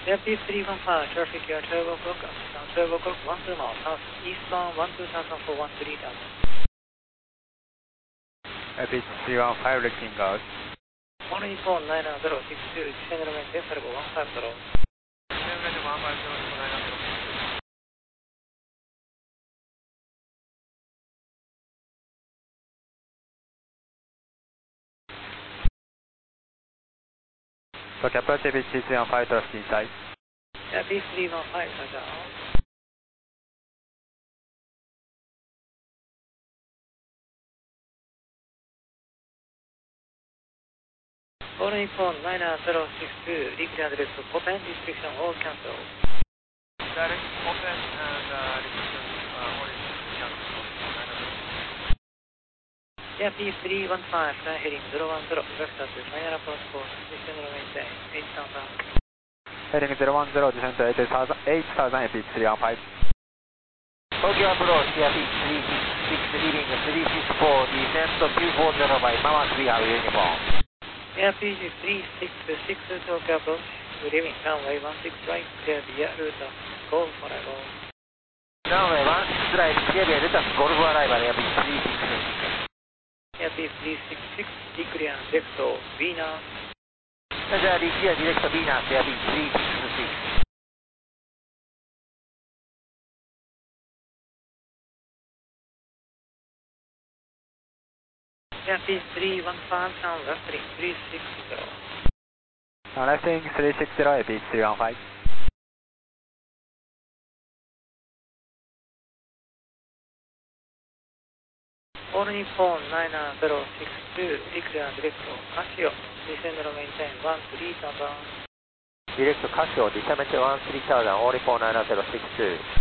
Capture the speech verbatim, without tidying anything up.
Air Peace three one five, traffic here twelve o'clock, down twelve o'clock, one two miles, south eastbound one two thousand for one three thousand. Air Peace three one five, looking out. one eight four nine zero six two, descend and maintain Fargo one five zero. Descend and one five zero, nine zero six two. So approach Air Peace three one five, traffic inside. Air Peace three one five, touch down. one eight four nine zero six two, declare direct to Popen, restriction all cancel. Direct to Popen and uh, restriction uh, all cancel. Air Peace three one five, fly heading zero one zero, vector to final approach course, descend and maintain eight thousand. Heading zero one zero, descend to eight thousand, eight thousand, Air Peace three one five. Tokyo approach, Air Peace three six six, heading three six four, descend to two four zero by Mama three have uniform. Air Peace three six six, Tokyo approach, good evening, runway one six right, clear the air route, go for a go. Runway one six right, clear the air route, Golf arrival, Air Peace three six six. Air Peace three six six, declare direct to Venus. じゃあ、リキアディレクト Venus, Air Peace three six six. Air Peace three one five, sound left heading three six zero. Now left heading three six zero, Air Peace three one five. All Nippon nine zero six two, declare direct to Casio, descend and maintain one three thousand. Direct Casio, descend and maintain one three thousand, all Nippon nine zero six two.